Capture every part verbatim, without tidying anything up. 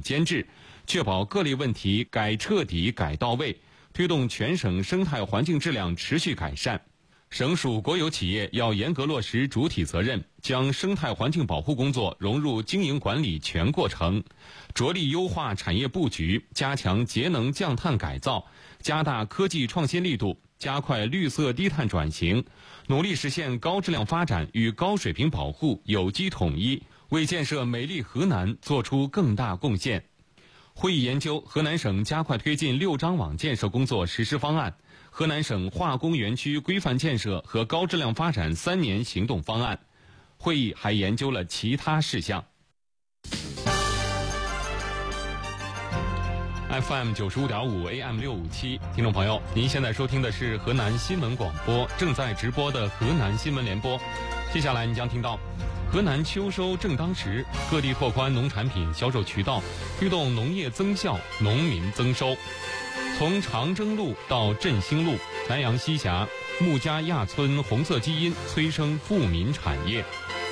监制，确保各类问题改彻底、改到位，推动全省生态环境质量持续改善。省属国有企业要严格落实主体责任，将生态环境保护工作融入经营管理全过程，着力优化产业布局，加强节能降碳改造，加大科技创新力度，加快绿色低碳转型，努力实现高质量发展与高水平保护有机统一，为建设美丽河南作出更大贡献。会议研究河南省加快推进六张网建设工作实施方案、河南省化工园区规范建设和高质量发展三年行动方案。会议还研究了其他事项。F M 九十五点五 A M 六五七，听众朋友，您现在收听的是河南新闻广播正在直播的河南新闻联播。接下来你将听到河南秋收正当时，各地拓宽农产品销售渠道，推动农业增效、农民增收。从长征路到振兴路，南阳西峡穆家亚村红色基因催生富民产业。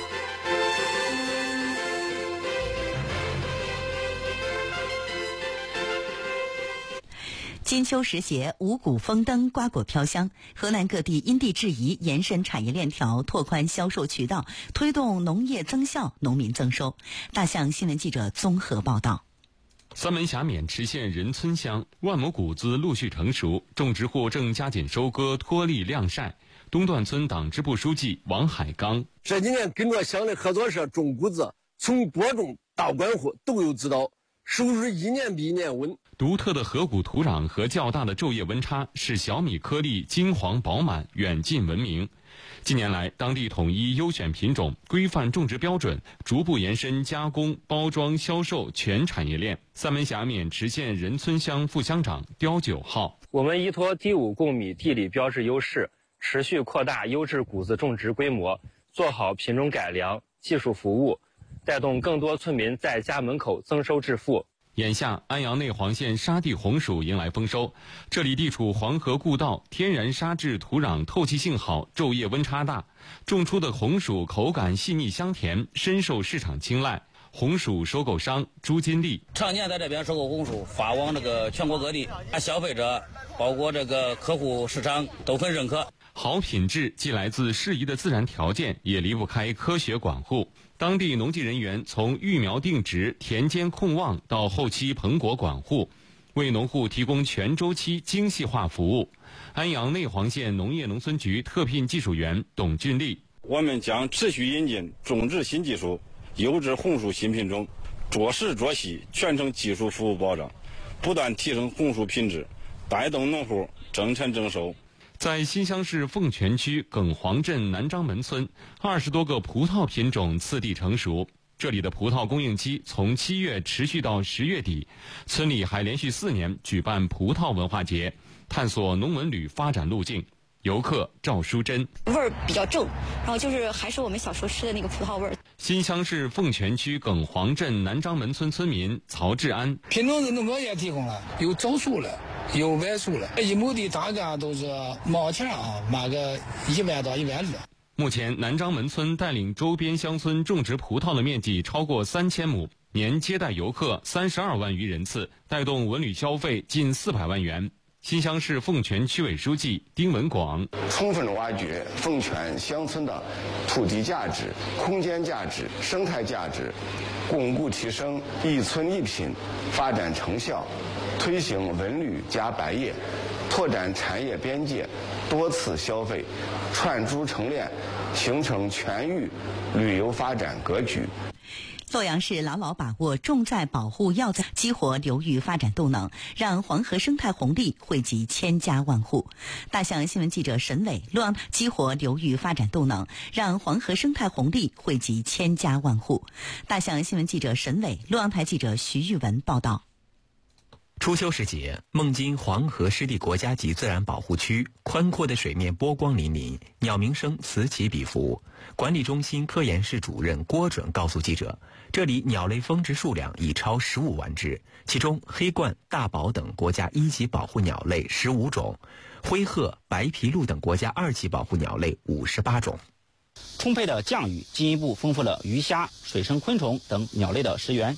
金秋时节，五谷丰登，瓜果飘香。河南各地因地制宜，延伸产业链条，拓宽销售渠道，推动农业增效、农民增收。大象新闻记者综合报道。 三门峡渑池县任村乡万亩谷子陆续成熟，种植户正加紧收割，脱粒晾晒。东段村党支部书记王海刚： 这几年跟着乡的合作社种谷子，从播种到管护都有指导，收入一年比一年稳。 独特的河谷土壤和较大的昼夜温差，使小米颗粒金黄饱满，远近闻名。近年来，当地统一优选品种，规范种植标准，逐步延伸加工、包装、销售全产业链。三门峡渑池县任村乡副乡长刁九号： 我们依托第五供米地理标志优势，持续扩大优质谷子种植规模，做好品种改良、技术服务，带动更多村民在家门口增收致富。 眼下，安阳内黄县沙地红薯迎来丰收。这里地处黄河故道，天然沙质土壤透气性好，昼夜温差大，种出的红薯口感细腻香甜，深受市场青睐。红薯收购商朱金利： 常年在这边收购红薯，发往这个全国各地，消费者包括这个客户市场都很认可。 好品质既来自适宜的自然条件，也离不开科学管护。当地农技人员从育苗定植、田间控望到后期棚果管护，为农户提供全周期精细化服务。安阳内黄县农业农村局特聘技术员董俊利： 我们将持续引进种植新技术、优质红薯新品种，着实着细全程技术服务保障，不断提升红薯品质，带动农户增产增收。 在新乡市凤泉区耿黄镇南张门村，二十多个葡萄品种次第成熟。这里的葡萄供应期从七月持续到十月底，村里还连续四年举办葡萄文化节，探索农文旅发展路径。游客赵淑珍： 味儿比较正，然后就是还是我们小时候吃的那个葡萄味儿。 新乡市凤泉区耿黄镇南张门村村民曹志安： 品种认证我也提供了，有早熟了，有晚熟了，一亩地大家都是冒钱啊，卖个一万到一万二。 目前南张门村带领周边乡村种植葡萄的面积超过三千亩，年接待游客三十二万余人次，带动文旅消费近四百万元。新乡市凤泉区委书记丁文广： 充分挖掘凤泉乡村的土地价值、空间价值、生态价值，巩固提升一村一品发展成效，推行文旅加白业，拓展产业边界，多次消费，串珠成链，形成全域旅游发展格局。 洛阳市牢牢把握重在保护要在，激活流域发展动能，让黄河生态红利惠及千家万户。大象新闻记者沈伟：洛阳激活流域发展动能，让黄河生态红利惠及千家万户。大象新闻记者沈伟，洛阳台记者徐玉文报道。 初秋时节，孟津黄河湿地国家级自然保护区宽阔的水面波光粼粼，鸟鸣声此起彼伏。管理中心科研室主任郭准告诉记者，这里鸟类峰值数量已超十五万只，其中黑鹳、大宝等国家一级保护鸟类十五种，灰鹤、白皮鹭等国家二级保护鸟类五十八种。 充沛的降雨进一步丰富了鱼虾、水生昆虫等鸟类的食源。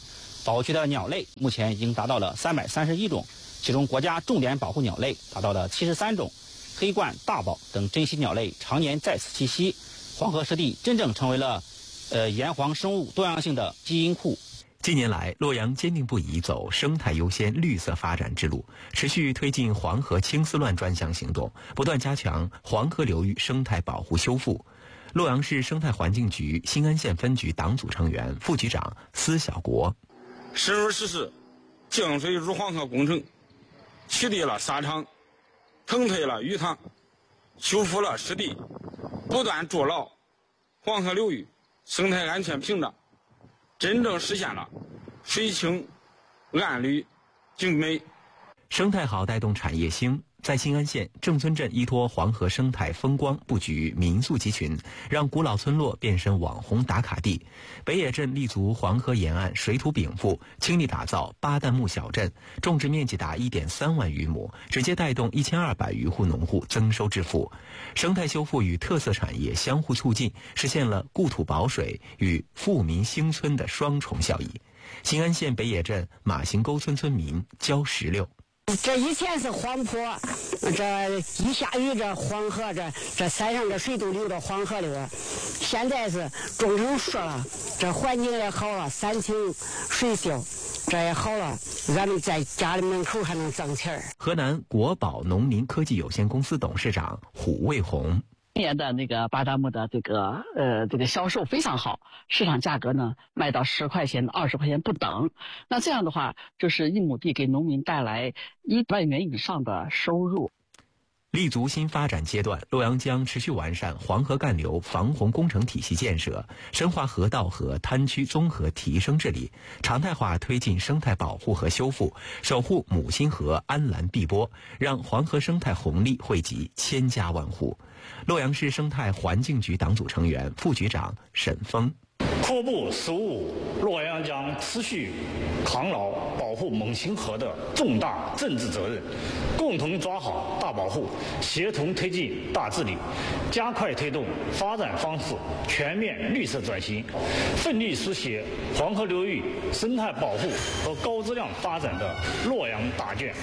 保护区的鸟类目前已经达到了三百三十一种，其中国家重点保护鸟类达到了七十三种，黑冠、大宝等珍稀鸟类常年在此栖息，黄河湿地真正成为了呃炎黄生物多样性的基因库。 近年来，洛阳坚定不移走生态优先、绿色发展之路，持续推进黄河清丝乱专项行动，不断加强黄河流域生态保护修复。洛阳市生态环境局新安县分局党组成员、副局长司小国： 深入实施降水入黄河工程，取缔了沙场，腾退了鱼塘，修复了湿地，不断筑牢黄河流域生态安全屏障，真正实现了水清岸绿景美。 生态好带动产业兴。在新安县郑村镇，依托黄河生态风光，布局民宿集群，让古老村落变身网红打卡地。北野镇立足黄河沿岸，水土禀赋，倾力打造八旦木小镇，种植面积达 一点三万余亩，直接带动一千二百余户农户增收致富。生态修复与特色产业相互促进，实现了故土保水与富民兴村的双重效益。新安县北野镇马行沟村村民焦石榴： 这以前是黄坡，这一下雨，这黄河这这山上这水都流到黄河里了。现在是种成树了，这环境也好了，山清水秀，这也好了，咱们在家里门口还能挣钱。 河南国宝农民科技有限公司董事长虎卫红： 今年的那个巴旦木的这个呃这个销售非常好，市场价格呢卖到十块钱、二十块钱不等。那这样的话，就是一亩地给农民带来一万元以上的收入。 立足新发展阶段，洛阳将持续完善黄河干流防洪工程体系建设，深化河道和滩区综合提升治理，常态化推进生态保护和修复，守护母亲河安澜碧波，让黄河生态红利惠及千家万户。洛阳市生态环境局党组成员、副局长沈峰： 扩步十五，洛阳将持续扛牢保护母亲河的重大政治责任，共同抓好大保护，协同推进大治理，加快推动发展方式全面绿色转型，奋力书写黄河流域生态保护和高质量发展的洛阳大卷。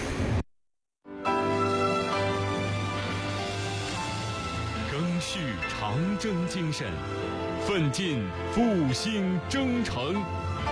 赓续长征精神，奋进复兴征程。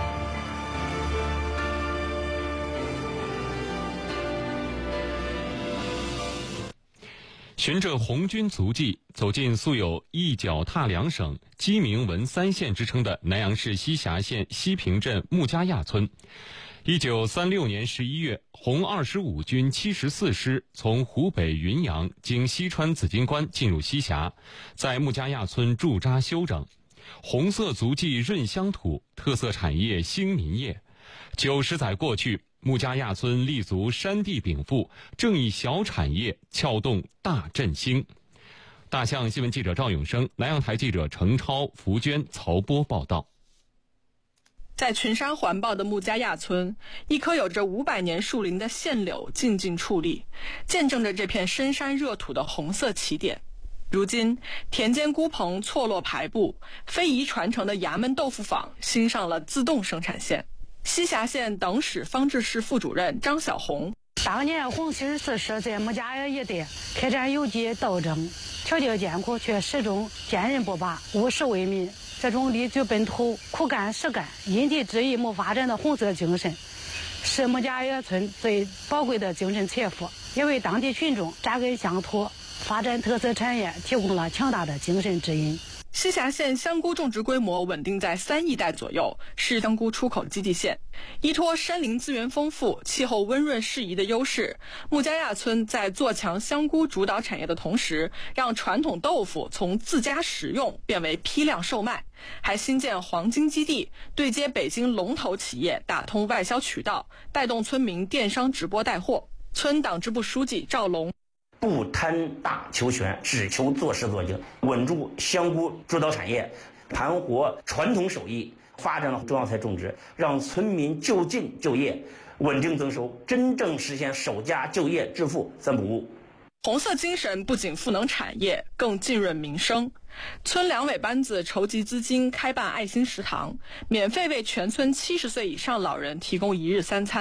循着红军足迹，走进素有一脚踏两省、鸡鸣文三县之称的南阳市西峡县西平镇穆家垭村。一九三六年十一月，红二十五军七十四师从湖北云阳经西川紫金关进入西峡，在穆家垭村驻扎休整。红色足迹润乡土，特色产业兴民业。九十载过去，穆家垭村立足山地禀赋，正以小产业撬动大振兴。大象新闻记者赵永生、南阳台记者程超、福娟、曹波报道。 在群山环抱的穆家垭村，一棵有着五百年树龄的线柳静静矗立，见证着这片深山热土的红色起点。如今，田间菇棚错落排布，非遗传承的衙门豆腐坊新上了自动生产线。西峡县党史方志室副主任张小红： 当年红七十四师在穆家垭一带开展游击斗争，条件艰苦，却始终坚韧不拔，务实为民。这种立足本土、苦干实干、因地制宜谋发展的红色精神，是穆家垭村最宝贵的精神财富，也为当地群众扎根乡土、发展特色产业提供了强大的精神指引。 西峡县香菇种植规模稳定在三亿袋左右，是香菇出口基地县。依托山林资源丰富、气候温润适宜的优势，穆家垭村在做强香菇主导产业的同时，让传统豆腐从自家食用变为批量售卖，还新建黄金基地，对接北京龙头企业，打通外销渠道，带动村民电商直播带货。村党支部书记赵龙： 不贪大求全，只求做实做精，稳住香菇主导产业，盘活传统手艺，发展了中药材种植，让村民就近就业，稳定增收，真正实现守家就业致富三不误。 红色精神不仅赋能产业，更浸润民生。村两委班子筹集资金，开办爱心食堂，免费为全村七十岁以上老人提供一日三餐。